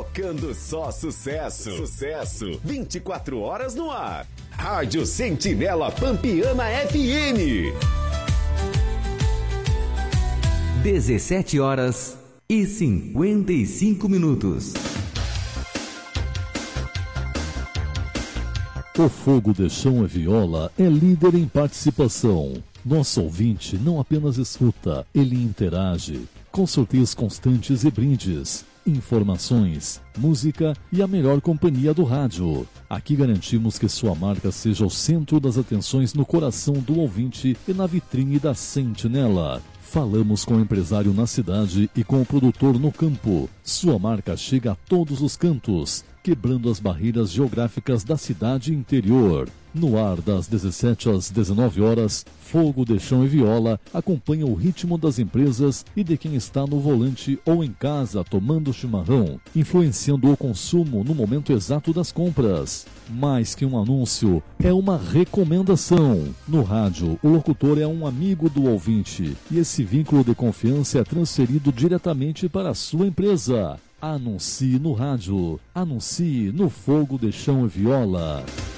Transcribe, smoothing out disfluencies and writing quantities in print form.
Tocando só sucesso. Sucesso. 24 horas no ar. Rádio Sentinela Pampiana FM. 17h55. O Fogo de Chão e Viola é líder em participação. Nosso ouvinte não apenas escuta, ele interage. Com sorteios constantes e brindes, informações, música e a melhor companhia do rádio. Aqui garantimos que sua marca seja o centro das atenções no coração do ouvinte e na vitrine da Sentinela. Falamos com o empresário na cidade e com o produtor no campo. Sua marca chega a todos os cantos, quebrando as barreiras geográficas da cidade interior. No ar das 17 às 19 horas, Fogo de Chão e Viola acompanha o ritmo das empresas e de quem está no volante ou em casa tomando chimarrão, influenciando o consumo no momento exato das compras. Mais que um anúncio, é uma recomendação. No rádio, o locutor é um amigo do ouvinte e esse vínculo de confiança é transferido diretamente para a sua empresa. Anuncie no rádio, anuncie no Fogo de Chão e Viola.